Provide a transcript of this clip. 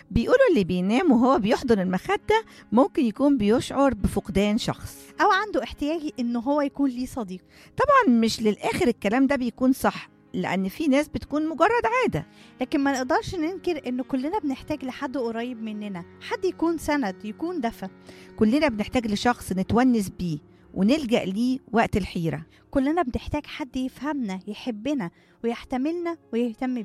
بيقولوا اللي بينام وهو بيحضن المخدة ممكن يكون بيشعر بفقدان شخص. أو عنده احتياج إنه هو يكون ليه صديق. طبعا مش للآخر الكلام ده بيكون صح، لأن في ناس بتكون مجرد عادة. لكن ما نقدرش ننكر إنه كلنا بنحتاج لحد قريب مننا، حد يكون سند، يكون دفى. كلنا بنحتاج لشخص نتونس بيه ونلجأ ليه وقت الحيرة. كلنا بنحتاج حد يفهمنا، يحبنا ويحتملنا ويهتم